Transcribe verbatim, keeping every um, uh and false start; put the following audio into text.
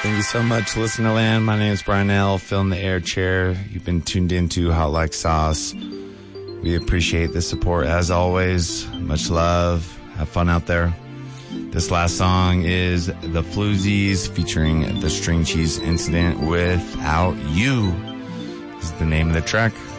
Thank you so much, Listener Land. My name is Brian L., filling the air chair. You've been tuned into Hot Like Sauce. We appreciate the support as always. Much love. Have fun out there. This last song is The Floozies featuring the String Cheese Incident, Without You is the name of the track.